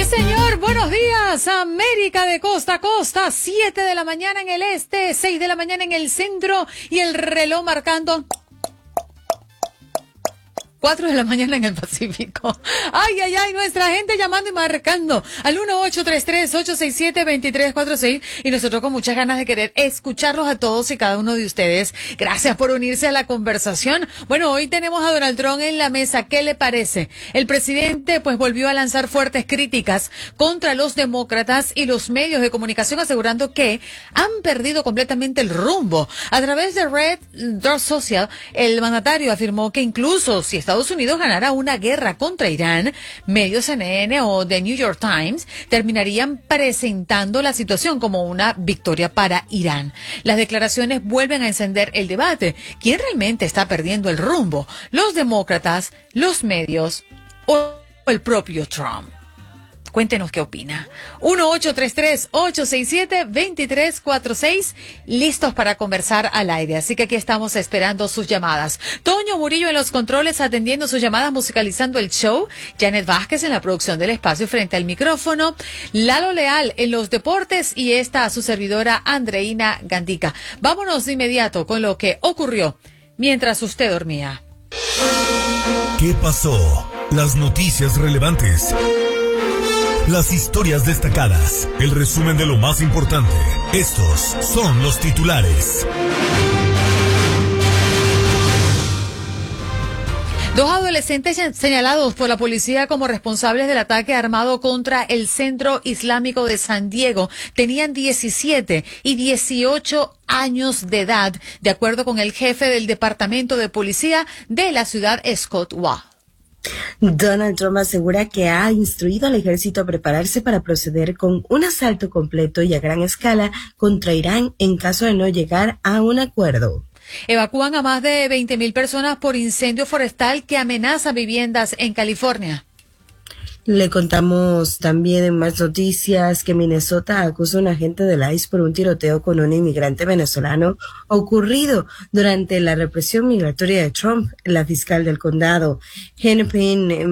Señor, buenos días, América de costa a costa, 7 de la mañana en el este, 6 de la mañana en el centro y el reloj marcando 4 de la mañana en el Pacífico. Ay, ay, ay, nuestra gente llamando y marcando al 1-833-867-2346 y nosotros con muchas ganas de querer escucharlos a todos y cada uno de ustedes. Gracias por unirse a la conversación. Bueno, hoy tenemos a Donald Trump en la mesa. ¿Qué le parece? El presidente pues volvió a lanzar fuertes críticas contra los demócratas y los medios de comunicación, asegurando que han perdido completamente el rumbo. A través de Red Dot Social, el mandatario afirmó que incluso si Estados Unidos ganara una guerra contra Irán, medios CNN o The New York Times terminarían presentando la situación como una victoria para Irán. Las declaraciones vuelven a encender el debate. ¿Quién realmente está perdiendo el rumbo? ¿Los demócratas, los medios o el propio Trump? Cuéntenos qué opina. 1-833-867-2346, listos para conversar al aire. Así que aquí estamos esperando sus llamadas. Toño Murillo en los controles atendiendo sus llamadas, musicalizando el show. Janet Vázquez en la producción del espacio frente al micrófono. Lalo Leal en los deportes y esta su servidora Andreina Gandica. Vámonos de inmediato con lo que ocurrió mientras usted dormía. ¿Qué pasó? Las noticias relevantes. Las historias destacadas, el resumen de lo más importante. Estos son los titulares. Dos adolescentes señalados por la policía como responsables del ataque armado contra el Centro Islámico de San Diego tenían 17 y 18 años de edad, de acuerdo con el jefe del Departamento de Policía de la ciudad, Scott Waugh. Donald Trump asegura que ha instruido al ejército a prepararse para proceder con un asalto completo y a gran escala contra Irán en caso de no llegar a un acuerdo. Evacúan a más de 20,000 personas por incendio forestal que amenaza viviendas en California. Le contamos también en más noticias que Minnesota acusa a un agente del ICE por un tiroteo con un inmigrante venezolano ocurrido durante la represión migratoria de Trump. La fiscal del condado, Hennepin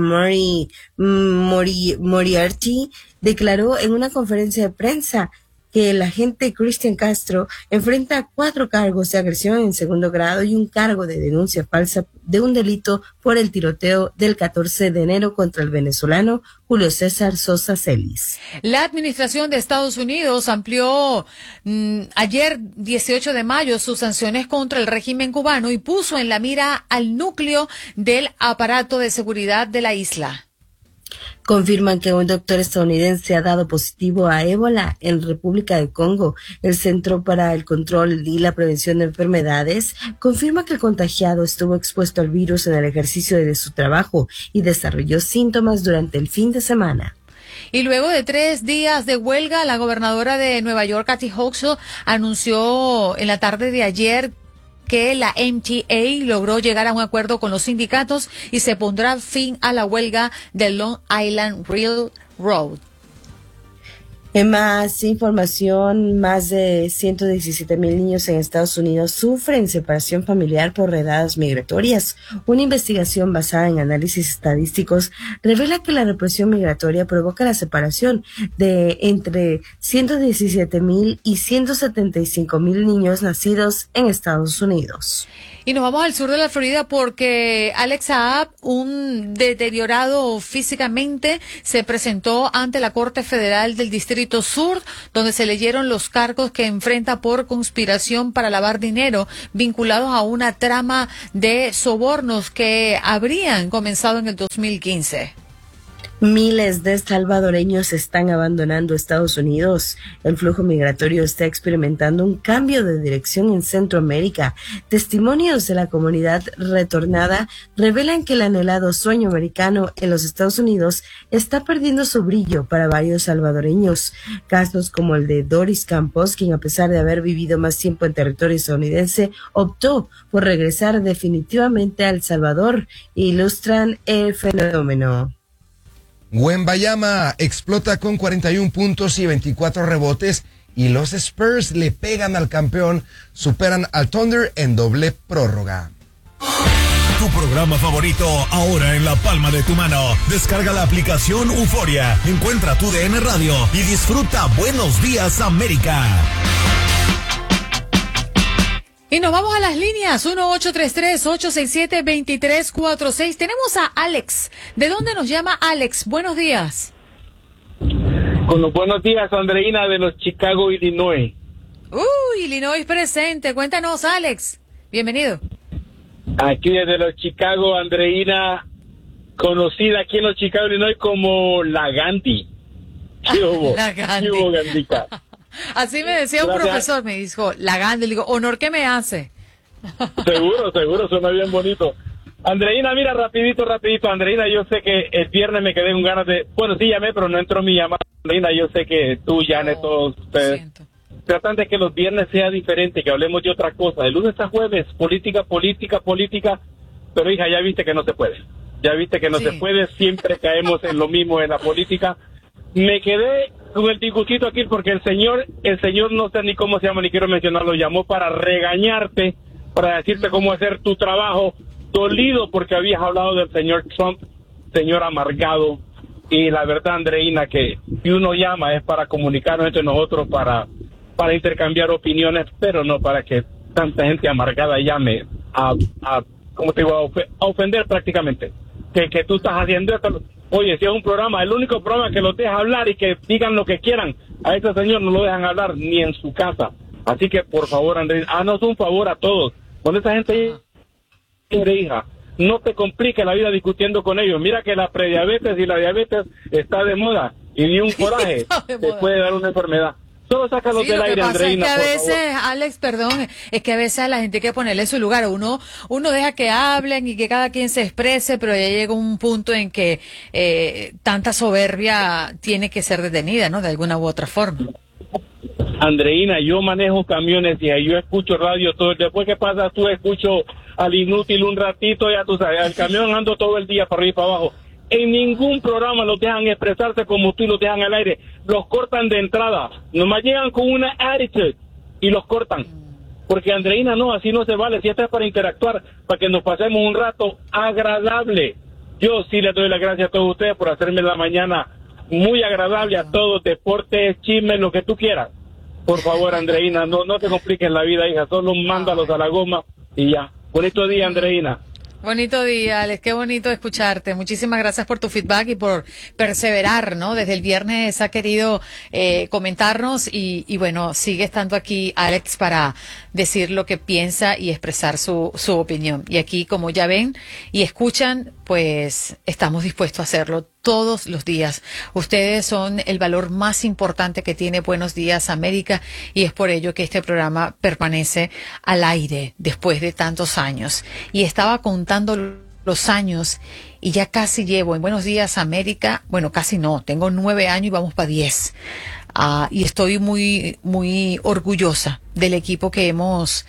Moriarty, declaró en una conferencia de prensa que el agente Cristian Castro enfrenta 4 cargos de agresión en segundo grado y un cargo de denuncia falsa de un delito por el tiroteo del 14 de enero contra el venezolano Julio César Sosa Celis. La administración de Estados Unidos amplió ayer 18 de mayo sus sanciones contra el régimen cubano y puso en la mira al núcleo del aparato de seguridad de la isla. Confirman que un doctor estadounidense ha dado positivo a ébola en República del Congo. El Centro para el Control y la Prevención de Enfermedades confirma que el contagiado estuvo expuesto al virus en el ejercicio de su trabajo y desarrolló síntomas durante el fin de semana. Y luego de 3 días de huelga, la gobernadora de Nueva York, Kathy Hochul, anunció en la tarde de ayer que la MTA logró llegar a un acuerdo con los sindicatos y se pondrá fin a la huelga del Long Island Railroad. En más información, más de 117,000 niños en Estados Unidos sufren separación familiar por redadas migratorias. Una investigación basada en análisis estadísticos revela que la represión migratoria provoca la separación de entre 117,000 y 175,000 niños nacidos en Estados Unidos. Y nos vamos al sur de la Florida porque Alex Saab, un deteriorado físicamente, se presentó ante la Corte Federal del Distrito Sur, donde se leyeron los cargos que enfrenta por conspiración para lavar dinero vinculados a una trama de sobornos que habrían comenzado en el 2015. Miles de salvadoreños están abandonando Estados Unidos. El flujo migratorio está experimentando un cambio de dirección en Centroamérica. Testimonios de la comunidad retornada revelan que el anhelado sueño americano en los Estados Unidos está perdiendo su brillo para varios salvadoreños. Casos como el de Doris Campos, quien a pesar de haber vivido más tiempo en territorio estadounidense, optó por regresar definitivamente a El Salvador, ilustran el fenómeno. Wembayama explota con 41 puntos y 24 rebotes y los Spurs le pegan al campeón, superan al Thunder en doble prórroga. Tu programa favorito ahora en la palma de tu mano. Descarga la aplicación Euforia, encuentra tu DN Radio y disfruta Buenos Días América. Y nos vamos a las líneas 1-833-867-2346. Tenemos a Alex. ¿De dónde nos llama Alex? Buenos días. Con los buenos días, Andreina, de los Chicago, Illinois. Illinois presente. Cuéntanos, Alex. Bienvenido. Aquí desde los Chicago, Andreina, conocida aquí en los Chicago, Illinois como La Gandhi. ¿Qué hubo? La Gandhi. ¿Qué hubo, Gandica? Así me decía un Gracias. profesor, me dijo, La Gandhi. Le digo, honor que me hace. Seguro, suena bien bonito. Andreina, mira, rapidito, Andreina, yo sé que el viernes me quedé con ganas de... Bueno, sí llamé, pero no entró mi llamada. Andreina, yo sé que tú, Janet, todos ustedes Siento. tratan de que los viernes sea diferente, que hablemos de otra cosa. De lunes a jueves, política, pero hija, ya viste que no se puede. Sí. Se puede, siempre caemos en lo mismo en la política. Me quedé con el disgustito aquí porque el señor no sé ni cómo se llama, ni quiero mencionarlo, llamó para regañarte, para decirte cómo hacer tu trabajo, dolido porque habías hablado del señor Trump, señor amargado. Y la verdad, Andreina, que si uno llama es para comunicarnos entre nosotros, para intercambiar opiniones, pero no para que tanta gente amargada llame a ¿cómo te digo? A ofender prácticamente. Que tú estás haciendo esto. Oye, si es un programa, el único programa que los deja hablar y que digan lo que quieran, a este señor no lo dejan hablar ni en su casa. Así que, por favor, Andrés, haznos un favor a todos. Cuando esa gente hija, no te complique la vida discutiendo con ellos. Mira que la prediabetes y la diabetes está de moda y ni un coraje te puede dar una enfermedad. Solo sácalos del aire, Andreina, Lo que pasa es que a por veces, favor. Alex, perdón, es que a veces a la gente hay que ponerle en su lugar. Uno deja que hablen y que cada quien se exprese, pero ya llega un punto en que tanta soberbia tiene que ser detenida, ¿no? De alguna u otra forma. Andreina, yo manejo camiones y yo escucho radio todo. Después que pasa tú escucho al inútil un ratito, ya tú sabes, al camión ando todo el día para arriba y para abajo. En ningún programa los dejan expresarse como tú los dejan al aire. Los cortan de entrada. Nomás llegan con una attitude y los cortan. Porque, Andreina, no, así no se vale. Si esto es para interactuar, para que nos pasemos un rato agradable. Yo sí les doy las gracias a todos ustedes por hacerme la mañana muy agradable a todos. Deportes, chismes, lo que tú quieras. Por favor, Andreina, no te compliques la vida, hija. Solo mándalos a la goma y ya. Bonito día, Andreina. Bonito día, Alex, qué bonito escucharte. Muchísimas gracias por tu feedback y por perseverar, ¿no? Desde el viernes ha querido comentarnos y bueno, sigue estando aquí Alex para decir lo que piensa y expresar su opinión. Y aquí, como ya ven y escuchan, pues estamos dispuestos a hacerlo todos los días. Ustedes son el valor más importante que tiene Buenos Días América y es por ello que este programa permanece al aire después de tantos años. Y estaba contando los años y ya casi llevo en Buenos Días América, bueno, casi no, tengo 9 años y vamos para 10. Y estoy muy, muy orgullosa del equipo que hemos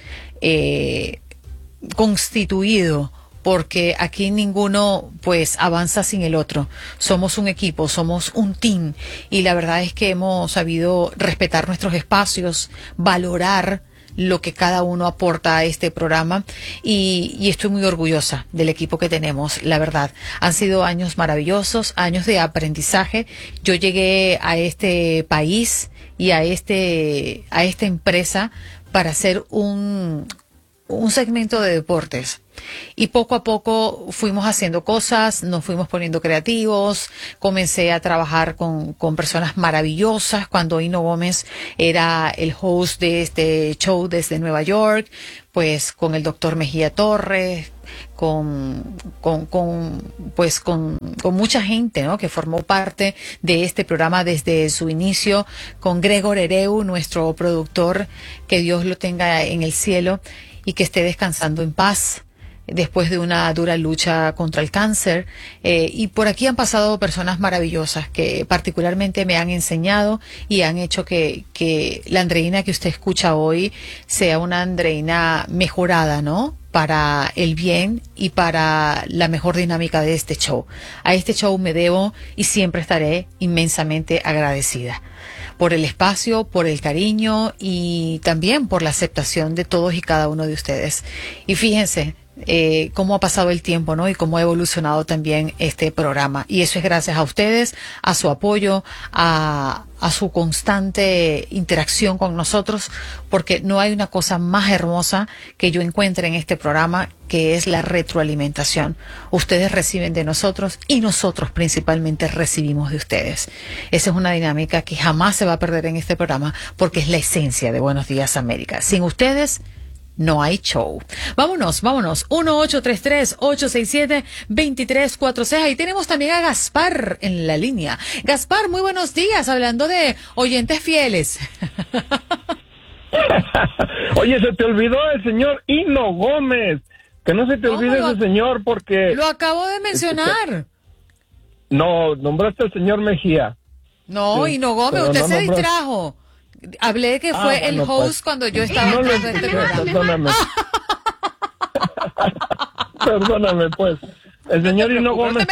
constituido, porque aquí ninguno pues avanza sin el otro. Somos un equipo, somos un team y la verdad es que hemos sabido respetar nuestros espacios, valorar lo que cada uno aporta a este programa y estoy muy orgullosa del equipo que tenemos, la verdad. Han sido años maravillosos, años de aprendizaje. Yo llegué a este país y a esta empresa para hacer un segmento de deportes. Y poco a poco fuimos haciendo cosas, nos fuimos poniendo creativos, comencé a trabajar con personas maravillosas cuando Hino Gómez era el host de este show desde Nueva York, pues con el doctor Mejía Torres, con mucha gente, ¿no? Que formó parte de este programa desde su inicio, con Gregor Ereu, nuestro productor, que Dios lo tenga en el cielo y que esté descansando en paz después de una dura lucha contra el cáncer. Y por aquí han pasado personas maravillosas que particularmente me han enseñado y han hecho que la Andreina que usted escucha hoy sea una Andreina mejorada, ¿no? Para el bien y para la mejor dinámica de este show. A este show me debo y siempre estaré inmensamente agradecida por el espacio, por el cariño y también por la aceptación de todos y cada uno de ustedes. Y fíjense, cómo ha pasado el tiempo, ¿no? Y cómo ha evolucionado también este programa. Y eso es gracias a ustedes, a su apoyo, a su constante interacción con nosotros, porque no hay una cosa más hermosa que yo encuentre en este programa, que es la retroalimentación. Ustedes reciben de nosotros y nosotros principalmente recibimos de ustedes. Esa es una dinámica que jamás se va a perder en este programa, porque es la esencia de Buenos Días América. Sin ustedes no hay show. Vámonos. 1-833-867-2346. Ahí tenemos también a Gaspar en la línea. Gaspar, muy buenos días, hablando de oyentes fieles. Oye, se te olvidó el señor Hino Gómez. Que no se te olvide ese señor, porque... Lo acabo de mencionar. No, nombraste al señor Mejía. No, sí, Hino Gómez, usted se distrajo. Hablé que fue el host pues, cuando yo estaba no entrando en este programa. Perdóname. Perdóname, pues. El señor Hino Gómez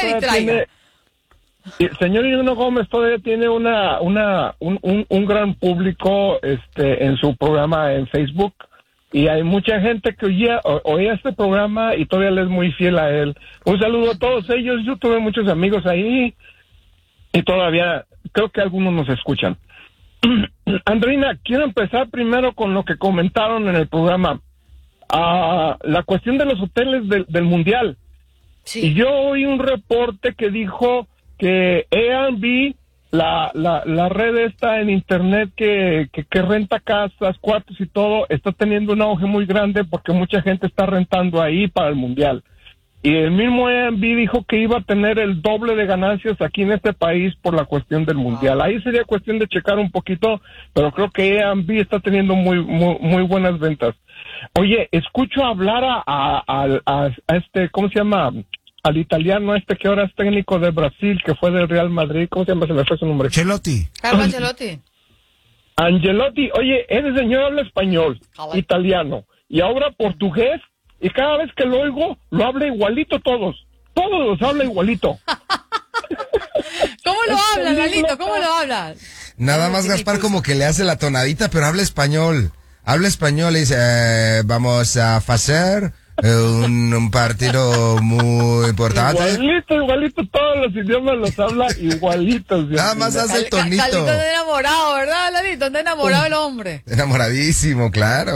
todavía tiene un gran público en su programa en Facebook, y hay mucha gente que oía este programa y todavía le es muy fiel a él. Un saludo a todos ellos. Yo tuve muchos amigos ahí y todavía creo que algunos nos escuchan. Andreina, quiero empezar primero con lo que comentaron en el programa, la cuestión de los hoteles del Mundial. Sí. Y yo oí un reporte que dijo que Airbnb, la red esta en internet que renta casas, cuartos y todo, está teniendo un auge muy grande porque mucha gente está rentando ahí para el Mundial. Y el mismo Airbnb dijo que iba a tener el doble de ganancias aquí en este país por la cuestión del Mundial. Ahí sería cuestión de checar un poquito, pero creo que Airbnb está teniendo muy buenas ventas. Oye, escucho hablar a este, ¿cómo se llama? Al italiano que ahora es técnico de Brasil, que fue del Real Madrid. ¿Cómo se llama? Se me fue su nombre. Carlo Ancelotti. Angelotti. Oye, ese señor habla español, italiano, y ahora portugués. Y cada vez que lo oigo, lo habla igualito todos. Todos los habla igualito. ¿Cómo lo habla, Lalito? ¿Cómo lo habla? Nada más Gaspar como que le hace la tonadita, pero habla español. Habla español y dice, vamos a hacer un partido muy importante. Igualito, todos los idiomas los habla igualitos. Nada más hace el tonito. Lalito está enamorado, ¿verdad, Lalito? Está enamorado el hombre. Enamoradísimo, claro.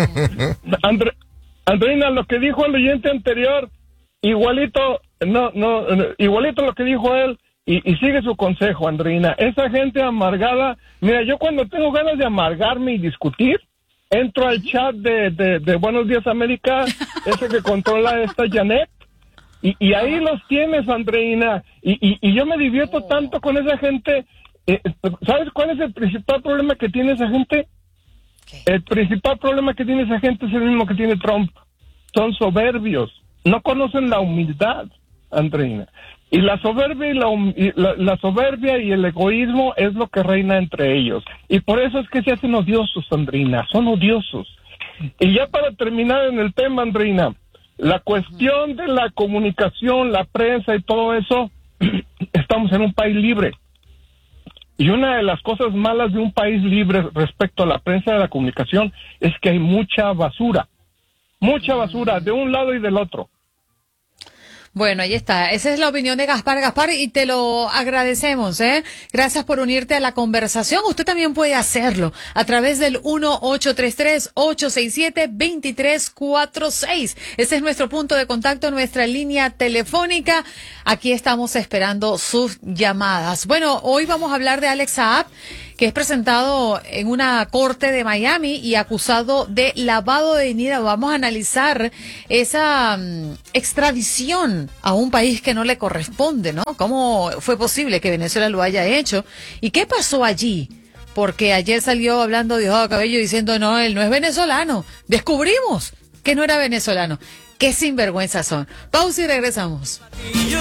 Andreina, lo que dijo el oyente anterior, igualito lo que dijo él, y sigue su consejo, Andreina. Esa gente amargada, mira, yo cuando tengo ganas de amargarme y discutir, entro al chat de Buenos Días América, ese que controla esta Janet, y ahí los tienes, Andreina, y yo me divierto tanto con esa gente. ¿Sabes cuál es el principal problema que tiene esa gente? El principal problema que tiene esa gente es el mismo que tiene Trump. Son soberbios. No conocen la humildad, Andreina. Y la soberbia la soberbia y el egoísmo es lo que reina entre ellos. Y por eso es que se hacen odiosos, Andreina. Son odiosos. Y ya para terminar en el tema, Andreina, la cuestión de la comunicación, la prensa y todo eso, estamos en un país libre. Y una de las cosas malas de un país libre respecto a la prensa de la comunicación es que hay mucha basura de un lado y del otro. Bueno, ahí está. Esa es la opinión de Gaspar, y te lo agradecemos, ¿eh? Gracias por unirte a la conversación. Usted también puede hacerlo a través del 1-833-867-2346. Ese es nuestro punto de contacto, nuestra línea telefónica. Aquí estamos esperando sus llamadas. Bueno, hoy vamos a hablar de Alex Saab, que es presentado en una corte de Miami y acusado de lavado de dinero. Vamos a analizar esa extradición a un país que no le corresponde, ¿no? ¿Cómo fue posible que Venezuela lo haya hecho? ¿Y qué pasó allí? Porque ayer salió hablando Diosdado Cabello diciendo, no, él no es venezolano. Descubrimos que no era venezolano. Qué sinvergüenzas son. Pausa y regresamos.